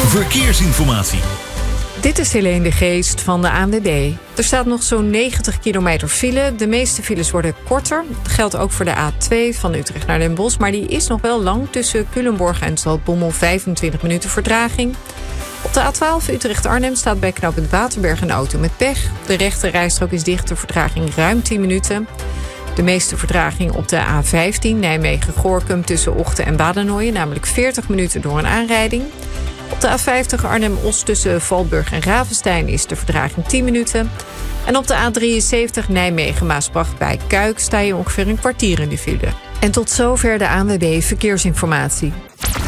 verkeersinformatie. Dit is Helene de Geest van de ANWB. Er staat nog zo'n 90 kilometer file. De meeste files worden korter. Dat geldt ook voor de A2 van Utrecht naar Den Bosch. Maar die is nog wel lang. Tussen Culemborg en Zaltbommel 25 minuten vertraging. Op de A12 Utrecht-Arnhem staat bij knooppunt Waterberg een auto met pech. De rechte rijstrook is dicht, de vertraging ruim 10 minuten. De meeste vertraging op de A15 Nijmegen-Goorkum tussen Ochten en Wadenoijen, namelijk 40 minuten door een aanrijding. Op de A50 Arnhem-Os tussen Valburg en Ravenstein is de vertraging 10 minuten. En op de A73 Nijmegen-Maasbracht bij Kuik sta je ongeveer een kwartier in de file. En tot zover de ANWB Verkeersinformatie.